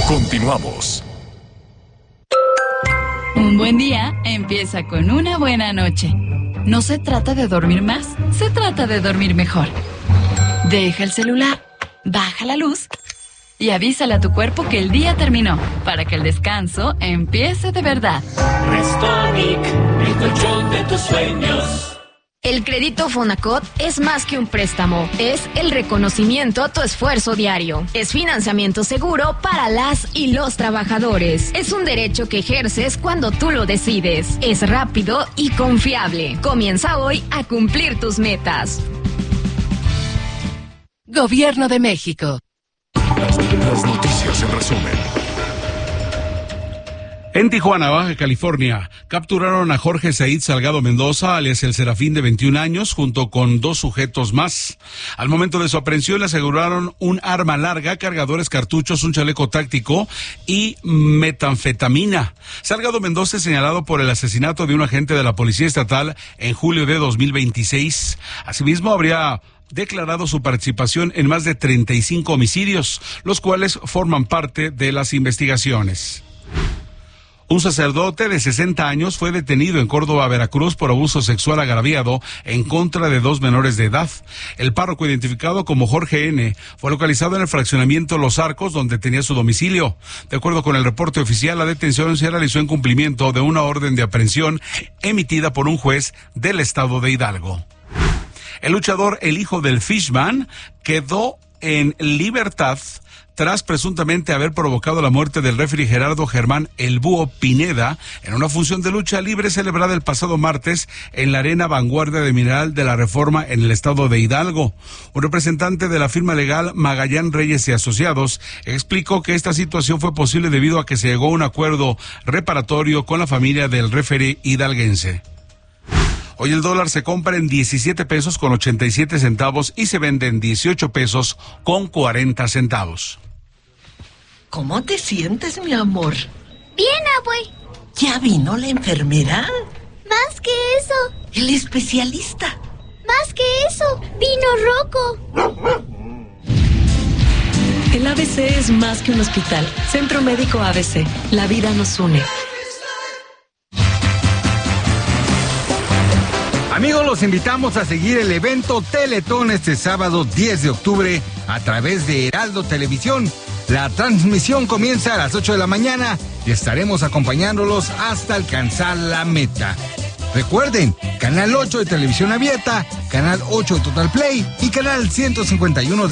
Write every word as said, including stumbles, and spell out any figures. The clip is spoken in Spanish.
Continuamos. Un buen día empieza con una buena noche. No se trata de dormir más, se trata de dormir mejor. Deja el celular, baja la luz y avísale a tu cuerpo que el día terminó, para que el descanso empiece de verdad. Restonic, el colchón de tus sueños. El crédito Fonacot es más que un préstamo, es el reconocimiento a tu esfuerzo diario. Es financiamiento seguro para las y los trabajadores. Es un derecho que ejerces cuando tú lo decides. Es rápido y confiable. Comienza hoy a cumplir tus metas. Gobierno de México. Las, las noticias en resumen. En Tijuana, Baja California, capturaron a Jorge Said Salgado Mendoza, alias El Serafín, de veintiún años, junto con dos sujetos más. Al momento de su aprehensión le aseguraron un arma larga, cargadores, cartuchos, un chaleco táctico y metanfetamina. Salgado Mendoza es señalado por el asesinato de un agente de la Policía Estatal en julio de dos mil veintiséis. Asimismo, habría declarado su participación en más de treinta y cinco homicidios, los cuales forman parte de las investigaciones. Un sacerdote de sesenta años fue detenido en Córdoba, Veracruz, por abuso sexual agraviado en contra de dos menores de edad. El párroco, identificado como Jorge N., fue localizado en el fraccionamiento Los Arcos, donde tenía su domicilio. De acuerdo con el reporte oficial, la detención se realizó en cumplimiento de una orden de aprehensión emitida por un juez del estado de Hidalgo. El luchador, el hijo del Fishman, quedó en libertad tras presuntamente haber provocado la muerte del referee Gerardo Germán El Búho Pineda en una función de lucha libre celebrada el pasado martes en la Arena Vanguardia de Mineral de la Reforma en el estado de Hidalgo. Un representante de la firma legal Magallán Reyes y Asociados explicó que esta situación fue posible debido a que se llegó a un acuerdo reparatorio con la familia del referee hidalguense. Hoy el dólar se compra en diecisiete pesos con ochenta y siete centavos y se vende en dieciocho pesos con cuarenta centavos. ¿Cómo te sientes, mi amor? Bien, abue. ¿Ya vino la enfermera? Más que eso. El especialista. Más que eso. Vino Rocco. El A B C es más que un hospital. Centro Médico A B C. La vida nos une. Amigos, los invitamos a seguir el evento Teletón este sábado diez de octubre a través de Heraldo Televisión. La transmisión comienza a las ocho de la mañana y estaremos acompañándolos hasta alcanzar la meta. Recuerden, Canal ocho de Televisión Abierta, Canal ocho de Total Play y Canal ciento cincuenta y uno de